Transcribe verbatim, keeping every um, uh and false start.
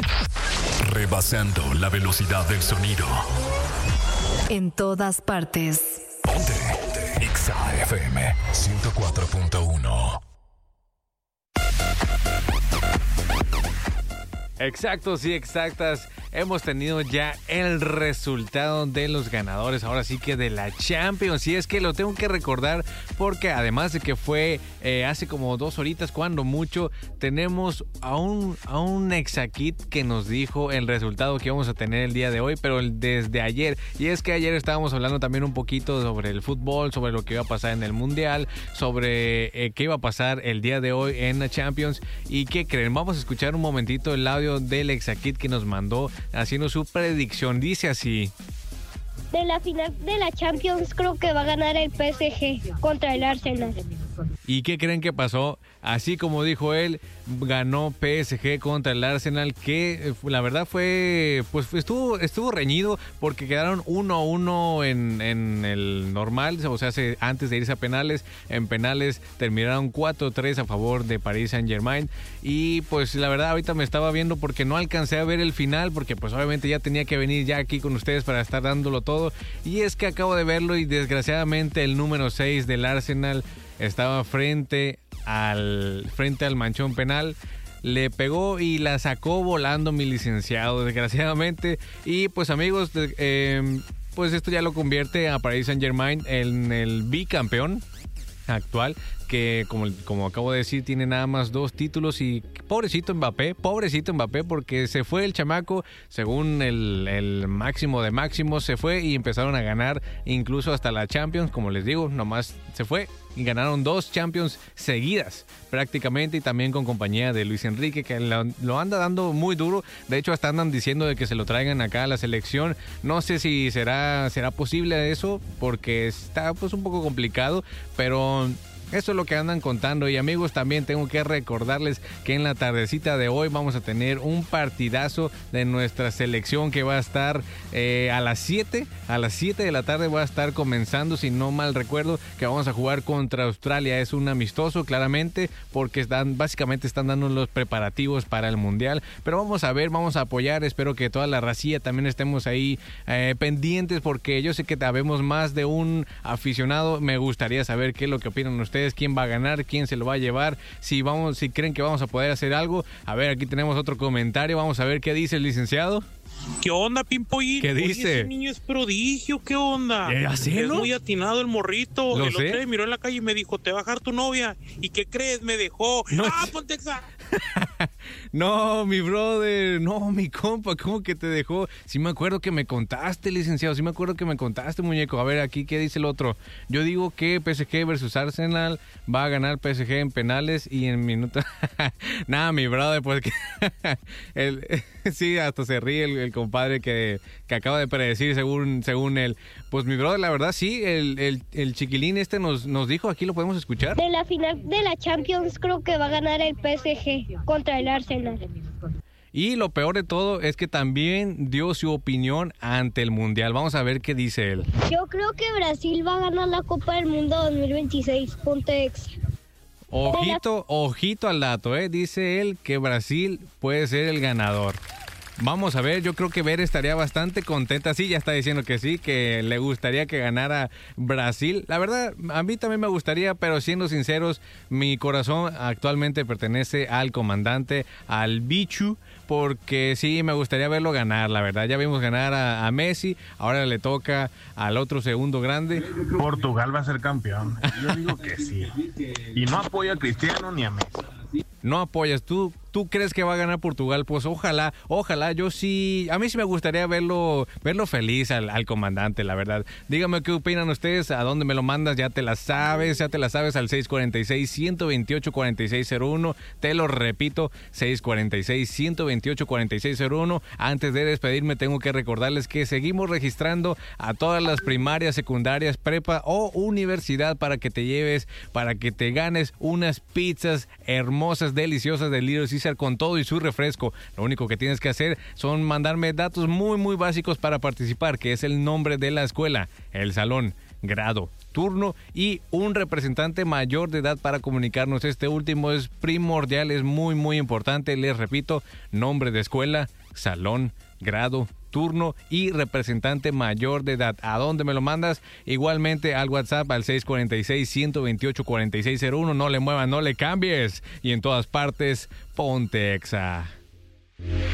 Rebasando la velocidad del sonido. En todas partes. Ponte, ponte. Exa F M ciento cuatro punto uno. Exactos y exactas, hemos tenido ya el resultado de los ganadores, ahora sí que de la Champions, y es que lo tengo que recordar porque además de que fue eh, hace como dos horitas, cuando mucho, tenemos a un, a un Exakit que nos dijo el resultado que íbamos a tener el día de hoy, pero desde ayer, y es que ayer estábamos hablando también un poquito sobre el fútbol, sobre lo que iba a pasar en el Mundial, sobre eh, qué iba a pasar el día de hoy en la Champions, y qué creen, vamos a escuchar un momentito el audio del Exakit que nos mandó haciendo su predicción. Dice así: de la final de la Champions creo que va a ganar el P S G contra el Arsenal. ¿Y qué creen que pasó? Así como dijo él, ganó P S G contra el Arsenal, que la verdad fue, pues estuvo, estuvo reñido porque quedaron uno a uno en, en el normal, o sea, antes de irse a penales. En penales terminaron cuatro a tres a favor de Paris Saint-Germain, y pues la verdad ahorita me estaba viendo porque no alcancé a ver el final, porque pues obviamente ya tenía que venir ya aquí con ustedes para estar dándolo todo, y es que acabo de verlo y desgraciadamente el número seis del Arsenal estaba frente al frente al manchón penal, le pegó y la sacó volando mi licenciado, desgraciadamente. Y pues amigos, eh, pues esto ya lo convierte a Paris Saint-Germain en el bicampeón actual, que como, como acabo de decir, tiene nada más dos títulos. Y pobrecito Mbappé, pobrecito Mbappé, porque se fue el chamaco, según el, el máximo de máximos, se fue y empezaron a ganar incluso hasta la Champions. Como les digo, nomás se fue y ganaron dos Champions seguidas prácticamente, y también con compañía de Luis Enrique, que lo, lo anda dando muy duro. De hecho hasta andan diciendo de que se lo traigan acá a la selección. No sé si será, será posible eso, porque está pues un poco complicado, pero eso es lo que andan contando. Y amigos, también tengo que recordarles que en la tardecita de hoy vamos a tener un partidazo de nuestra selección que va a estar eh, a las siete, a las siete de la tarde va a estar comenzando, si no mal recuerdo, que vamos a jugar contra Australia. Es un amistoso, claramente, porque están, básicamente están dando los preparativos para el Mundial, pero vamos a ver, vamos a apoyar. Espero que toda la racilla también estemos ahí eh, pendientes, porque yo sé que sabemos más de un aficionado. Me gustaría saber qué es lo que opinan ustedes, quién va a ganar, quién se lo va a llevar, si vamos, si creen que vamos a poder hacer algo. A ver, aquí tenemos otro comentario, vamos a ver qué dice el licenciado. ¿Qué onda, Pimpollín? ¿Qué dice? Oye, ese niño es prodigio, ¿qué onda? ¿Ya sé, es no? muy atinado el morrito. ¿Lo el sé? otro día me miró en la calle y me dijo, ¿te va a dejar tu novia? ¿Y qué crees? Me dejó. No. ¡Ah, Pontexa! No, mi brother, no, mi compa, ¿cómo que te dejó? Sí me acuerdo que me contaste, licenciado, sí me acuerdo que me contaste, muñeco. A ver, aquí, ¿qué dice el otro? Yo digo que P S G versus Arsenal va a ganar P S G en penales y en minutos. Nada, mi brother, pues que el, sí, hasta se ríe el, el compadre que, que acaba de predecir según, según él. Pues mi brother, la verdad, sí, el, el, el chiquilín este nos, nos dijo, aquí lo podemos escuchar. De la final de la Champions creo que va a ganar el P S G contra el Arsenal. Y lo peor de todo es que también dio su opinión ante el Mundial. Vamos a ver qué dice él. Yo creo que Brasil va a ganar la Copa del Mundo dos mil veintiséis. Ponte ex. Ojito, ojito al dato, ¿eh? Dice él que Brasil puede ser el ganador. Vamos a ver, yo creo que Ver estaría bastante contenta. Sí, ya está diciendo que sí, que le gustaría que ganara Brasil. La verdad, a mí también me gustaría, pero siendo sinceros, mi corazón actualmente pertenece al comandante, al Bichu, porque sí, me gustaría verlo ganar, la verdad. Ya vimos ganar a, a Messi, ahora le toca al otro segundo grande. Portugal va a ser campeón. Yo digo que sí. Y no apoyo a Cristiano ni a Messi. No apoyas, tú, tú crees que va a ganar Portugal, pues ojalá, ojalá, yo sí, a mí sí me gustaría verlo, verlo feliz al, al comandante, la verdad. Dígame qué opinan ustedes, a dónde me lo mandas, ya te la sabes, ya te la sabes al seis cuatro seis, uno dos ocho, cuatro seis cero uno, te lo repito, seis cuatro seis, uno dos ocho, cuatro seis cero uno. Antes de despedirme tengo que recordarles que seguimos registrando a todas las primarias, secundarias, prepa o universidad para que te lleves, para que te ganes unas pizzas hermosas, deliciosas de Little Caesar con todo y su refresco. Lo único que tienes que hacer son mandarme datos muy muy básicos para participar, que es el nombre de la escuela, el salón, grado, turno y un representante mayor de edad para comunicarnos. Este último es primordial, es muy muy importante. Les repito, nombre de escuela, salón, grado, turno y representante mayor de edad. ¿A dónde me lo mandas? Igualmente al WhatsApp al seis cuatro seis, uno dos ocho, cuatro seis cero uno. No le muevas, no le cambies. Y en todas partes, ponte Exa.